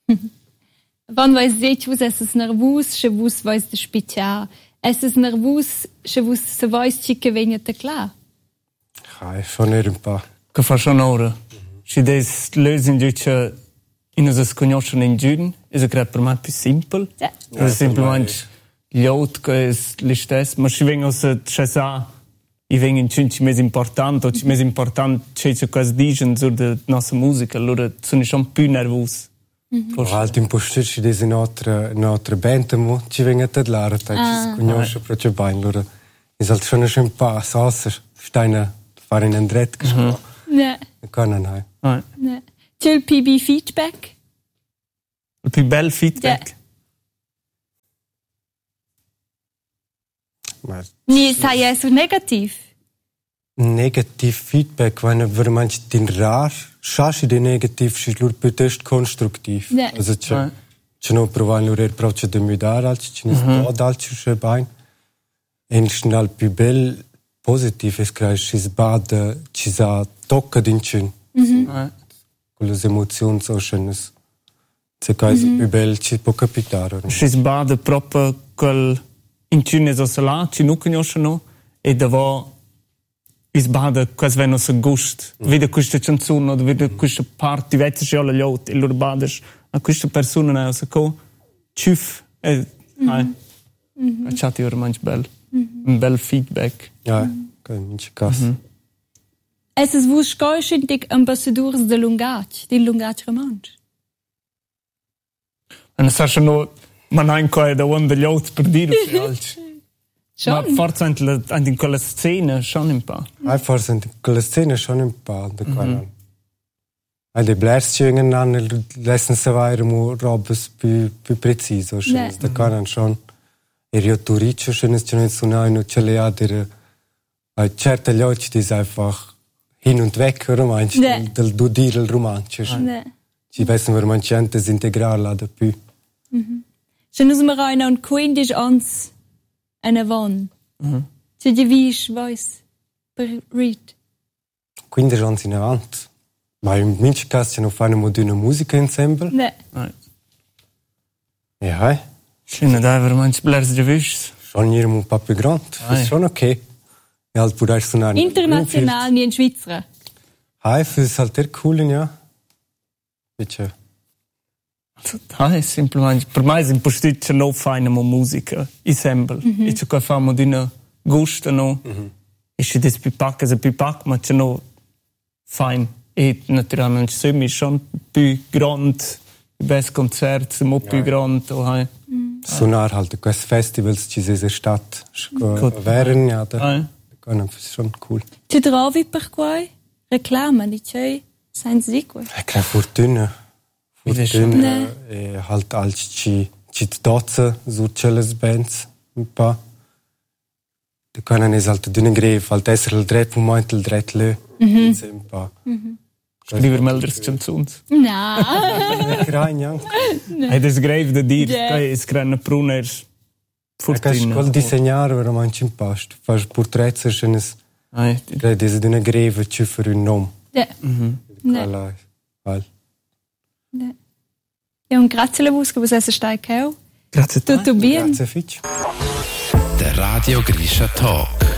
Wann vais dic vus esses nervus, che vus vais de spitiar. Esses nervus, che vus se vais ciche vegna te clar. Ja, schon ein paar. Che fa schon ora. Si des lösen dice in es conoscono in giuden, es è per me più simple. Ja. Es semplicemente Liot che es l'istess, ma si vengono se cesa I vengono in cinci mesi importante, o ci mesi importante c'è cosa dicono sulla nostra musica, allora sono schon più nervoso. Halt im Postirci des in altra band, mo ci vengono a dare, ci conoscono proprio bene, allora es halt schon ein paar Sachen, steine fare in Andret gesprochen. Ne. Kann nein. Ne. C'è il PB feedback? Il più bel feedback? Ni sai essere negativ. Negativ Feedback, wenn veramente din rar, schasci de negativ, si lur piuttosto konstruktiv. Ne. Also c'è no provare lur proprio de mudar, alci ci ne sto alci sche bain. En schnell più bel positiv es creis si sbada, ci sa tocca din cin. Con le emozioni so schönes. Se cais più bel ci può capitare. Si sbada proprio quel in cine so sala, ci non conoscono e davo sbada quas veno se gust. Vede questa canzone, o vede questa parte, vede se alla lot, e loro badas a questa persona ne so co ciuf e chati ormai bel. Un bel feedback. Ja, kann ich cas. Es vus scoiscentic ambassadors de lungac, di lungac romansch. E sa no man ein coi da one degli out per dire ma forse anche in quella scena schon un po'. Forse in quella scena schon un po', da kann. Alle Blärsjungen an lassen se weiter mo robes più preciso, da kann schon. Io turice schönes schon so nein und chele ader certe Leute die einfach hin und weg romantisch del du dir il romantisch. Ci wissen wir manchmal das integral da più. Se nus ma rein und 15 ans eine Wann. Se di vis weiß per read. 15 ans in avant. Ma in minch cas ci no fa una moduna musica ensemble. Ne. Ja. Schöne da vermanch blers de vis. Schon hier un po' più grande. Ist schon okay. Ja, halt pur suonare. International nie in Schweizer. Ist halt der cool, ja. Bitte. Semplicemente per me è imposto no fare musica ensemble. E ciò che famo di una gusto no. E se des pipac ma c'è no fine. E naturalmente siamo schon più grande, i best concerti, mo più grande. Suonar halt questi festivals ci sei stadt. Wären ja da. Können schon cool. Ti trovi per quai? Reclama di c'è senza di quai. Che fortuna. Halt als ci dozze su celles bands un po'. Da können es halt dünne grev, halt esser il dret moment il dret le. Un po'. Scriver melders canzuns. No. Cragna. Ed es grev da dir, che es crana pruners. Fortuna. Col disegnare veramente un post. Fas portretti schönes. Des dünne greve ci für un nom. Ja. Ja, und grazie alle Musik, was es steigt auch. Grazie a te. Tutto bene. Grazie Fitch. Der Radio Grisha Talk.